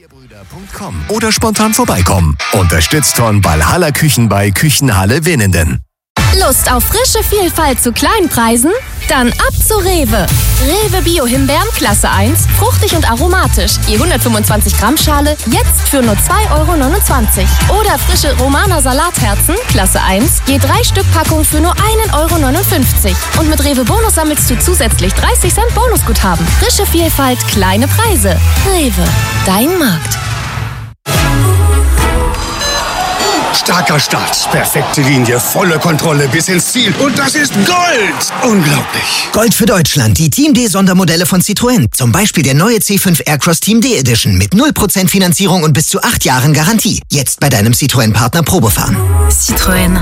Bierbrüder.com oder spontan vorbeikommen. Unterstützt von Valhalla Küchen bei Küchenhalle Winnenden. Lust auf frische Vielfalt zu kleinen Preisen? Dann ab zu Rewe. Rewe Bio-Himbeeren Klasse 1, fruchtig und aromatisch. Je 125 Gramm Schale, jetzt für nur 2,29 €. Oder frische Romaner Salatherzen Klasse 1, je 3 Stück Packung für nur 1,59 €. Und mit Rewe Bonus sammelst du zusätzlich 30 Cent Bonusguthaben. Frische Vielfalt, kleine Preise. Rewe, dein Markt. Starker Start, perfekte Linie, volle Kontrolle bis ins Ziel. Und das ist Gold! Unglaublich. Gold für Deutschland, die Team D-Sondermodelle von Citroën. Zum Beispiel der neue C5 Aircross Team D Edition mit 0% Finanzierung und bis zu 8 Jahren Garantie. Jetzt bei deinem Citroën-Partner Probefahren. Citroën.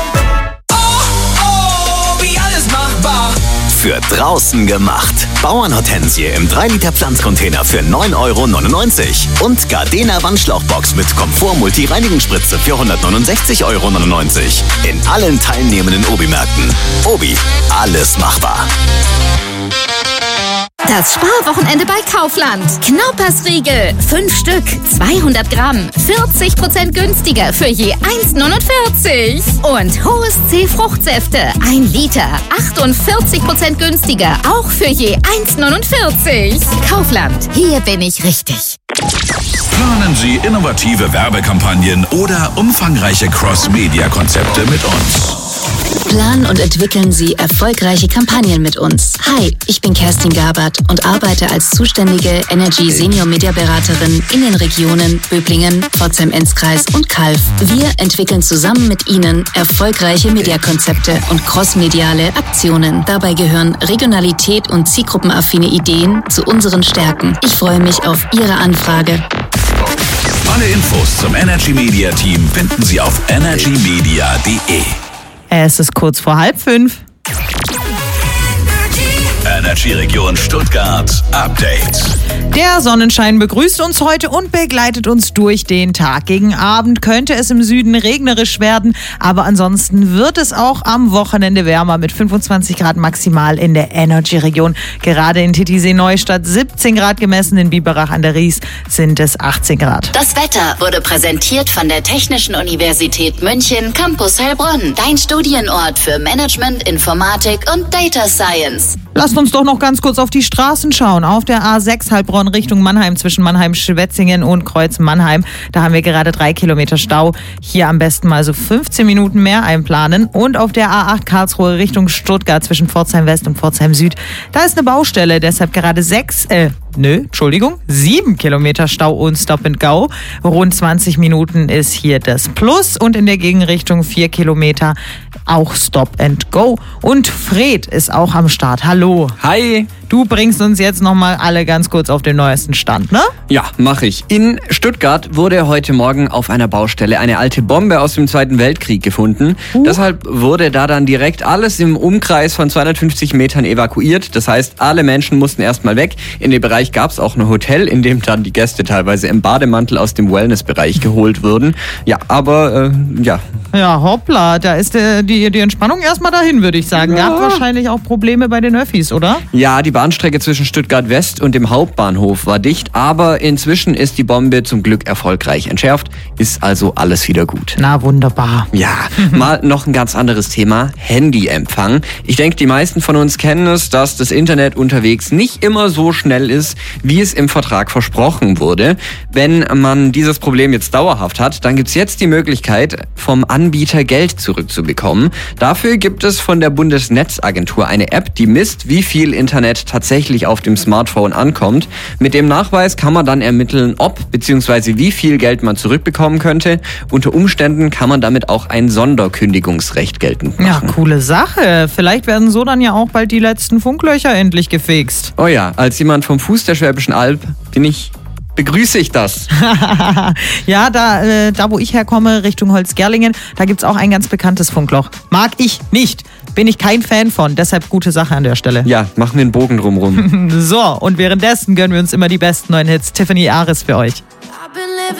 Wie alles machbar. Für draußen gemacht. Bauernhortensie im 3-Liter Pflanzcontainer für 9,99 € und Gardena Wandschlauchbox mit Komfort-Multi-Reinigungsspritze für 169,99 € in allen teilnehmenden Obi-Märkten. Obi, alles machbar. Das Sparwochenende bei Kaufland. Knaupersriegel, 5 Stück, 200 Gramm, 40% günstiger für je 1,49 €. Und Hohes C Fruchtsäfte, 1 Liter, 48% günstiger, auch für je 1,49 €. Kaufland, hier bin ich richtig. Planen Sie innovative Werbekampagnen oder umfangreiche Cross-Media-Konzepte mit uns. Planen und entwickeln Sie erfolgreiche Kampagnen mit uns. Hi, ich bin Kerstin Gabert und arbeite als zuständige Energy Senior Media Beraterin in den Regionen Böblingen, Pforzheim-Enzkreis und Calw. Wir entwickeln zusammen mit Ihnen erfolgreiche Mediakonzepte und crossmediale Aktionen. Dabei gehören Regionalität und zielgruppenaffine Ideen zu unseren Stärken. Ich freue mich auf Ihre Anfrage. Alle Infos zum Energy Media Team finden Sie auf energymedia.de. Es ist kurz vor 4:30. Energy Region Stuttgart Update. Der Sonnenschein begrüßt uns heute und begleitet uns durch den Tag. Gegen Abend könnte es im Süden regnerisch werden, aber ansonsten wird es auch am Wochenende wärmer mit 25 Grad maximal in der Energy-Region. Gerade in Titisee-Neustadt 17 Grad gemessen, in Biberach an der Ries sind es 18 Grad. Das Wetter wurde präsentiert von der Technischen Universität München, Campus Heilbronn. Dein Studienort für Management, Informatik und Data Science. Lasst uns doch noch ganz kurz auf die Straßen schauen. Auf der A6 Heilbronn Richtung Mannheim zwischen Mannheim-Schwetzingen und Kreuz-Mannheim. Da haben wir gerade 3 Kilometer Stau. Hier am besten mal so 15 Minuten mehr einplanen. Und auf der A8 Karlsruhe Richtung Stuttgart zwischen Pforzheim-West und Pforzheim-Süd. Da ist eine Baustelle, deshalb gerade 7 Kilometer Stau und Stop and Go. Rund 20 Minuten ist hier das Plus und in der Gegenrichtung 4 Kilometer auch Stop and Go. Und Fred ist auch am Start. Hallo. Hi. Du bringst uns jetzt nochmal alle ganz kurz auf den neuesten Stand, ne? Ja, mache ich. In Stuttgart wurde heute Morgen auf einer Baustelle eine alte Bombe aus dem Zweiten Weltkrieg gefunden. Deshalb wurde da dann direkt alles im Umkreis von 250 Metern evakuiert. Das heißt, alle Menschen mussten erstmal weg. In dem Bereich gab es auch ein Hotel, in dem dann die Gäste teilweise im Bademantel aus dem Wellnessbereich geholt wurden. Ja, aber ja. Ja, hoppla, da ist die Entspannung erstmal dahin, würde ich sagen. Ja. Ihr habt wahrscheinlich auch Probleme bei den Öffis, oder? Ja, die Bahnstrecke zwischen Stuttgart West und dem Hauptbahnhof war dicht, aber inzwischen ist die Bombe zum Glück erfolgreich entschärft, ist also alles wieder gut. Na, wunderbar. Ja, mal noch ein ganz anderes Thema, Handyempfang. Ich denke, die meisten von uns kennen es, dass das Internet unterwegs nicht immer so schnell ist, wie es im Vertrag versprochen wurde. Wenn man dieses Problem jetzt dauerhaft hat, dann gibt's jetzt die Möglichkeit, vom Anbieter Geld zurückzubekommen. Dafür gibt es von der Bundesnetzagentur eine App, die misst, wie viel Internet tatsächlich auf dem Smartphone ankommt. Mit dem Nachweis kann man dann ermitteln, ob bzw. wie viel Geld man zurückbekommen könnte. Unter Umständen kann man damit auch ein Sonderkündigungsrecht geltend machen. Ja, coole Sache. Vielleicht werden so dann ja auch bald die letzten Funklöcher endlich gefixt. Oh ja, als jemand vom Fuß der Schwäbischen Alb begrüße ich das. Ja, da wo ich herkomme, Richtung Holzgerlingen, da gibt's auch ein ganz bekanntes Funkloch. Mag ich nicht. Bin ich kein Fan von. Deshalb gute Sache an der Stelle. Ja, machen wir einen Bogen drumrum. So, und währenddessen gönnen wir uns immer die besten neuen Hits. Tiffany Aris für euch.